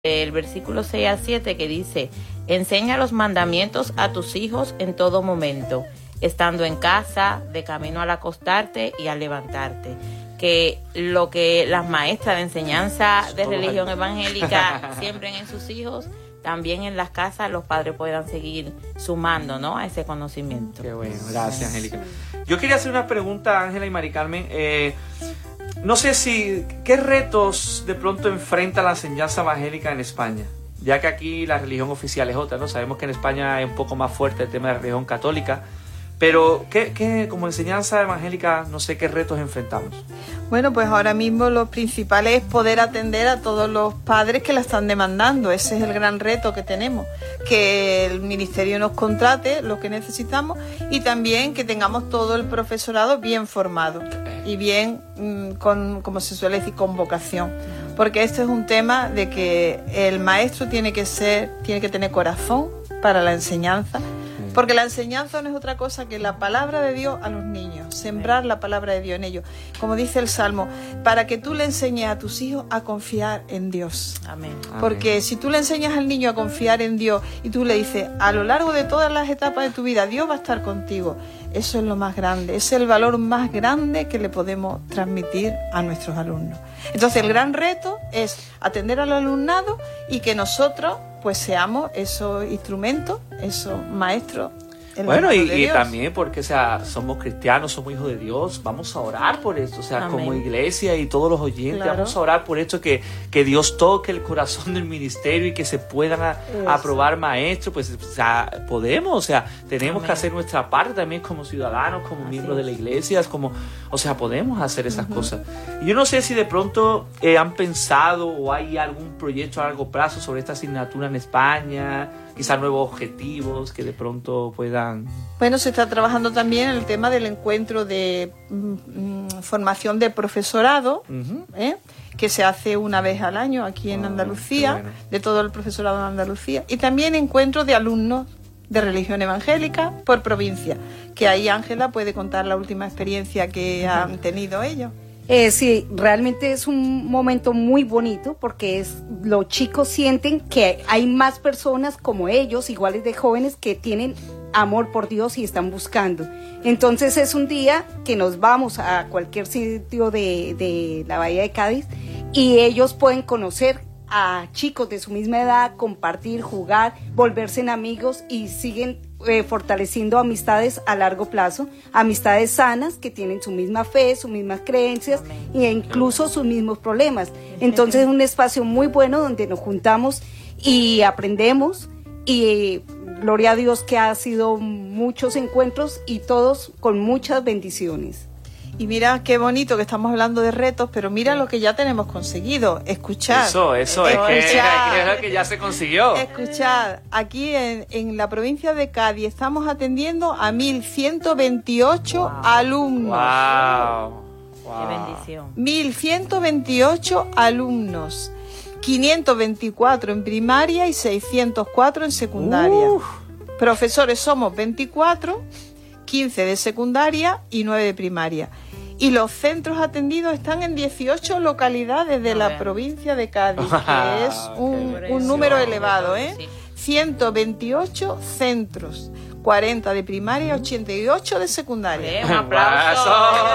el versículo 6 a 7 que dice: enseña los mandamientos a tus hijos en todo momento, estando en casa, de camino al acostarte y al levantarte. Que lo que las maestras de enseñanza de religión evangélica siembren en sus hijos, también en las casas los padres puedan seguir sumando, ¿no?, a ese conocimiento. Qué bueno, gracias, Angélica. Yo quería hacer una pregunta, Ángela y Mari Carmen. No sé ¿qué retos de pronto enfrenta la enseñanza evangélica en España? Ya que aquí la religión oficial es otra, ¿no? Sabemos que en España es un poco más fuerte el tema de la religión católica, pero ¿qué como enseñanza evangélica, no sé qué retos enfrentamos? Bueno, pues ahora mismo lo principal es poder atender a todos los padres que la están demandando. Ese es el gran reto que tenemos, que el ministerio nos contrate lo que necesitamos y también que tengamos todo el profesorado bien formado y bien, como se suele decir, con vocación. Porque este es un tema de que el maestro tiene que tener corazón para la enseñanza. Porque la enseñanza no es otra cosa que la palabra de Dios a los niños, sembrar la palabra de Dios en ellos. Como dice el Salmo, para que tú le enseñes a tus hijos a confiar en Dios. Amén. Porque si tú le enseñas al niño a confiar en Dios y tú le dices, a lo largo de todas las etapas de tu vida, Dios va a estar contigo, eso es lo más grande, ese es el valor más grande que le podemos transmitir a nuestros alumnos. Entonces el gran reto es atender al alumnado y que nosotros pues seamos esos instrumentos, esos maestros. Bueno, y también porque, o sea, somos cristianos, somos hijos de Dios, vamos a orar por esto, o sea, amén, como iglesia y todos los oyentes, claro, vamos a orar por esto, que Dios toque el corazón del ministerio y que se puedan aprobar maestros, pues, o sea, podemos, o sea, tenemos amén que hacer nuestra parte también como ciudadanos, como miembros de la iglesia, como, o sea, podemos hacer esas cosas. Y yo no sé si de pronto han pensado o hay algún proyecto a largo plazo sobre esta asignatura en España, quizás nuevos objetivos que de pronto puedan... Bueno, se está trabajando también en el tema del encuentro de formación de profesorado, que se hace una vez al año aquí en Andalucía, bueno, de todo el profesorado en Andalucía, y también encuentros de alumnos de religión evangélica por provincia, que ahí Ángela puede contar la última experiencia que han tenido ellos. Sí, realmente es un momento muy bonito porque los chicos sienten que hay más personas como ellos, iguales de jóvenes, que tienen amor por Dios y están buscando. Entonces es un día que nos vamos a cualquier sitio de la Bahía de Cádiz y ellos pueden conocer a chicos de su misma edad, compartir, jugar, volverse en amigos y siguen fortaleciendo amistades a largo plazo, amistades sanas que tienen su misma fe, sus mismas creencias e incluso sus mismos problemas. Entonces es un espacio muy bueno donde nos juntamos y aprendemos y gloria a Dios que ha sido muchos encuentros y todos con muchas bendiciones. Y mira qué bonito que estamos hablando de retos, pero mira lo que ya tenemos conseguido. Escuchad. Eso es que ya se consiguió. Escuchad, aquí en la provincia de Cádiz estamos atendiendo a 1.128 alumnos. ¡Wow! ¡Qué bendición! 1.128 alumnos. 524 en primaria y 604 en secundaria. Profesores somos 24, 15 de secundaria y 9 de primaria. Y los centros atendidos están en 18 localidades de la provincia de Cádiz, que es un número elevado, ¿eh? Sí. 128 centros, 40 de primaria y 88 de secundaria. ¡Un aplauso!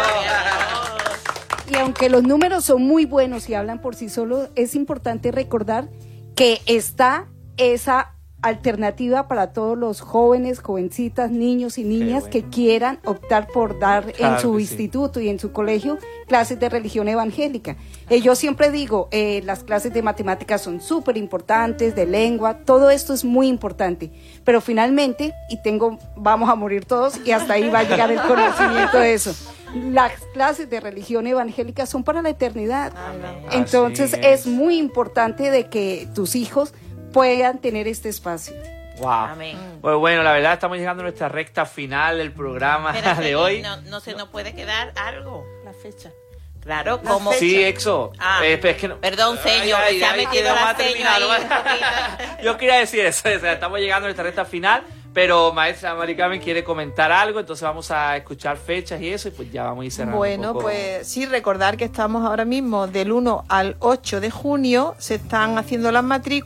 Y aunque los números son muy buenos y hablan por sí solos, es importante recordar que está esa alternativa para todos los jóvenes, jovencitas, niños y niñas que quieran optar por dar en su instituto y en su colegio clases de religión evangélica. Yo siempre digo, las clases de matemáticas son súper importantes, de lengua, todo esto es muy importante, pero finalmente, vamos a morir todos y hasta ahí va a llegar el conocimiento de eso. Las clases de religión evangélica son para la eternidad. Amén. Entonces es muy importante de que tus hijos puedan tener este espacio. Wow. Amén. Pues bueno, la verdad estamos llegando a nuestra recta final del programa de hoy. No se nos puede quedar algo. La fecha. Claro, como... Sí, Exo. Es que no... Perdón, señor, se ha metido la seña ahí un poquito. Yo quería decir eso, o sea, estamos llegando a nuestra recta final, Pero maestra Mari Carmen quiere comentar algo, entonces vamos a escuchar fechas y eso, y pues ya vamos a ir cerrando. Bueno, pues sí, recordar que estamos ahora mismo del 1 al 8 de junio, se están haciendo las matrículas.